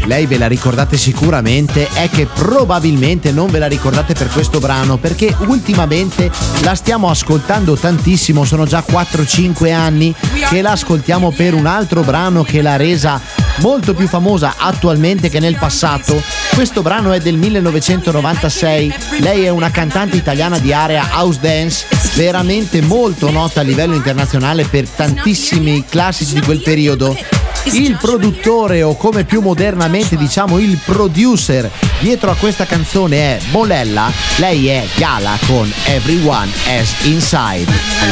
lei ve la ricordate sicuramente, è che probabilmente non ve la ricordate per questo brano, perché ultimamente la stiamo ascoltando tantissimo, sono già 4-5 anni che la ascoltiamo per un altro brano che l'ha resa molto più famosa attualmente che nel passato. Questo brano è del 1996, lei è una cantante italiana di area house dance, veramente molto nota a livello internazionale per tantissimi classici di quel periodo. Il produttore, o come più modernamente diciamo il producer dietro a questa canzone, è Bolella, lei è Gala con Everyone Has Inside.